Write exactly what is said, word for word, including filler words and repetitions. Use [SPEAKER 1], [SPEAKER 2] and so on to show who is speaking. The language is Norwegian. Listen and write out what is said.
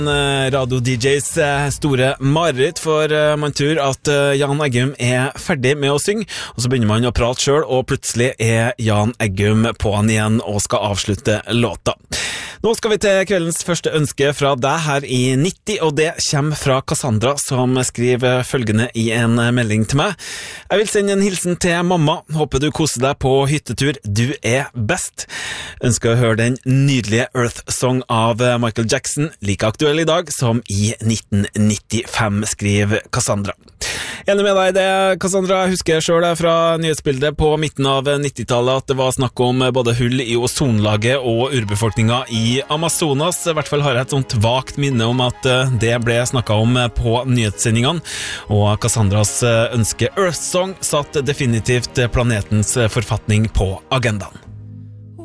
[SPEAKER 1] Radio-D Js store mareritt, for man tror at Jan Eggum er ferdig med å synge, og så begynner man å prate selv, og plutselig er Jan Eggum på han igjen og skal avslutte låta. Nå skal vi til kveldens første ønske fra deg her i nitti, og det kommer fra Cassandra, som skriver følgende i en melding til meg. Jeg vil sende en hilsen til mamma. Håper du koser deg på hyttetur. Du er best. Ønsker å høre den nydelige Earth Song av Michael Jackson, like aktuell i dag som i nitten nittifem, skriver Cassandra. Enig med deg i det, Cassandra. Jeg husker selv fra nyhetsbildet på midten av nittitallet at det var snakk om både hull i ozonlaget og urbefolkninga i Amazonas. I hvert fall har jeg et sånt vagt minne om at det ble snakket om på nyhetssendingene, og Cassandras ønske Earth Song satt definitivt planetens forfatning på agendaen.